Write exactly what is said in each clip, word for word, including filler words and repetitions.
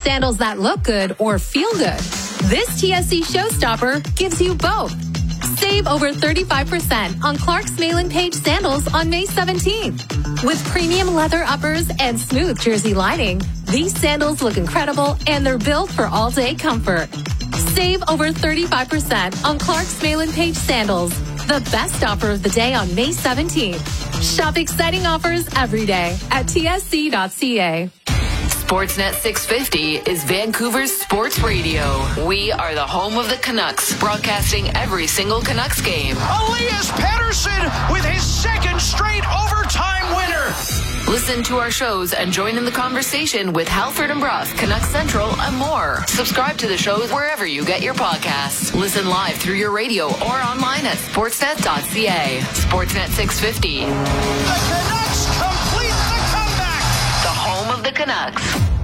Sandals that look good or feel good? This T S C Showstopper gives you both. Save over thirty-five percent on Clark's Malin Page sandals on May seventeenth. With premium leather uppers and smooth jersey lining, these sandals look incredible and they're built for all-day comfort. Save over thirty-five percent on Clark's Malin Page sandals. The best offer of the day on May seventeenth. Shop exciting offers every day at T S C dot C A. Sportsnet six fifty is Vancouver's sports radio. We are the home of the Canucks, broadcasting every single Canucks game. Elias Pettersson with his second straight overtime winner. Listen to our shows and join in the conversation with Halford and Bruff, Canucks Central, and more. Subscribe to the shows wherever you get your podcasts. Listen live through your radio or online at sportsnet dot C A. Sportsnet six fifty. The Canucks complete the comeback. The home of the Canucks.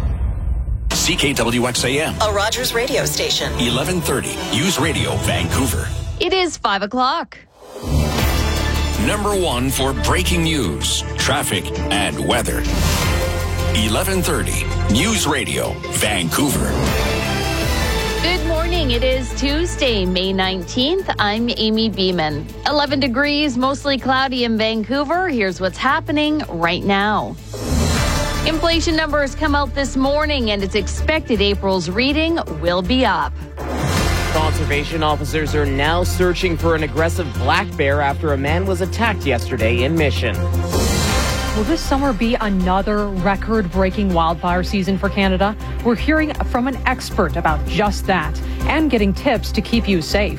C K W X A M. A Rogers radio station. eleven thirty. News Radio, Vancouver. It is five o'clock. Number one for breaking news, traffic, and weather. eleven thirty. News Radio, Vancouver. Good morning. It is Tuesday, May nineteenth. I'm Amy Beeman. eleven degrees, mostly cloudy in Vancouver. Here's what's happening right now. Inflation numbers come out this morning, and it's expected April's reading will be up. Conservation officers are now searching for an aggressive black bear after a man was attacked yesterday in Mission. Will this summer be another record-breaking wildfire season for Canada? We're hearing from an expert about just that and getting tips to keep you safe.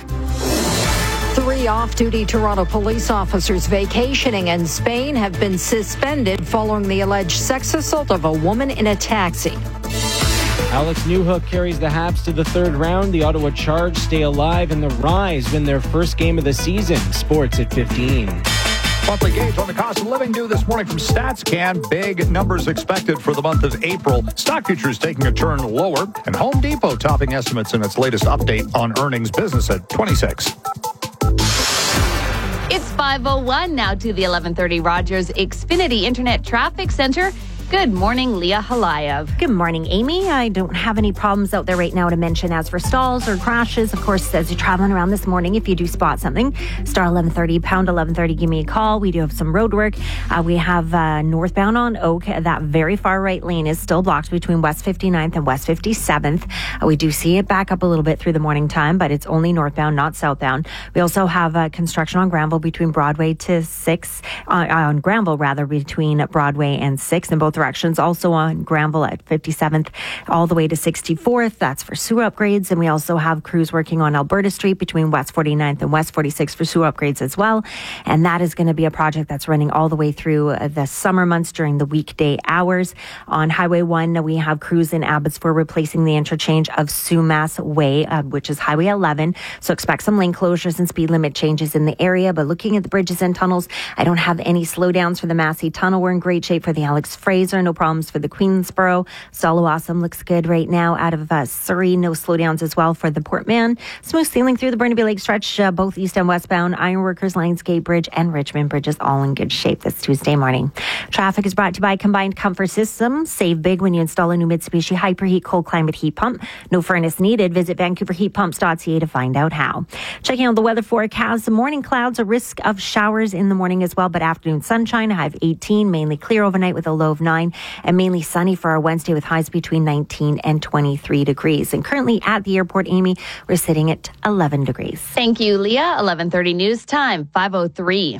Three off-duty Toronto police officers vacationing in Spain have been suspended following the alleged sex assault of a woman in a taxi. Alex Newhook carries the Habs to the third round. The Ottawa Charge stay alive, and the Rise win their first game of the season. Sports at fifteen. Monthly gauge on the cost of living due this morning from StatsCan. Big numbers expected for the month of April. Stock futures taking a turn lower, and Home Depot topping estimates in its latest update on earnings. Business at twenty-six. It's five oh one now to the eleven thirty Rogers Xfinity Internet Traffic Center. Good morning, Leah Halayev. Good morning, Amy. I don't have any problems out there right now to mention as for stalls or crashes. Of course, as you're traveling around this morning, if you do spot something, star eleven thirty, pound eleven thirty, give me a call. We do have some road work. Uh, we have uh, northbound on Oak. That very far right lane is still blocked between West fifty-ninth and West fifty-seventh. Uh, we do see it back up a little bit through the morning time, but it's only northbound, not southbound. We also have uh, construction on Granville between Broadway to six, uh, on Granville rather, between Broadway and sixth in both directions. Also on Granville at fifty-seventh all the way to sixty-fourth. That's for sewer upgrades. And we also have crews working on Alberta Street between West forty-ninth and West forty-sixth for sewer upgrades as well. And that is going to be a project that's running all the way through the summer months during the weekday hours. On Highway one, we have crews in Abbotsford replacing the interchange of Sumas Way, uh, which is Highway eleven. So expect some lane closures and speed limit changes in the area. But looking at the bridges and tunnels, I don't have any slowdowns for the Massey Tunnel. We're in great shape for the Alex Fraser. No problem for the Queensboro. Solo Awesome looks good right now out of uh, Surrey. No slowdowns as well for the Portman. Smooth sailing through the Burnaby Lake stretch, uh, both east and westbound. Ironworkers, Lionsgate Bridge, and Richmond Bridge is all in good shape this Tuesday morning. Traffic is brought to you by Combined Comfort Systems. Save big when you install a new Mitsubishi Hyperheat cold climate heat pump. No furnace needed. Visit vancouver heat pumps dot c a to find out how. Checking out the weather forecast. Morning clouds, a risk of showers in the morning as well, but afternoon sunshine. High of eighteen, mainly clear overnight with a low of nine. And mainly sunny for our Wednesday with highs between nineteen and twenty-three degrees. And currently at the airport, Amy, we're sitting at eleven degrees. Thank you, Leah. eleven thirty news time, five oh three.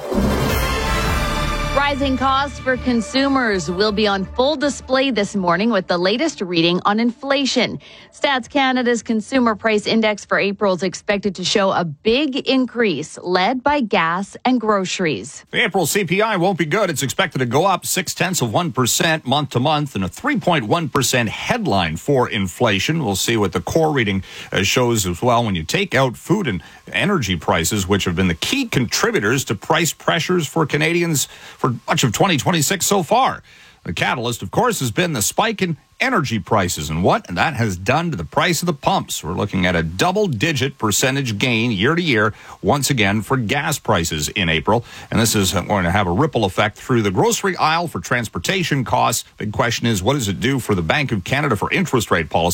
Rising costs for consumers will be on full display this morning with the latest reading on inflation. Stats Canada's Consumer Price Index for April is expected to show a big increase, led by gas and groceries. The April C P I won't be good. It's expected to go up six tenths of one percent month to month and a three point one percent headline for inflation. We'll see what the core reading uh, shows as well when you take out food and energy prices, which have been the key contributors to price pressures for Canadians for much of twenty twenty-six so far. The catalyst, of course, has been the spike in energy prices and what that has done to the price of the pumps. We're looking at a double-digit percentage gain year to year, once again, for gas prices in April. And this is going to have a ripple effect through the grocery aisle for transportation costs. Big question is, what does it do for the Bank of Canada for interest rate policy?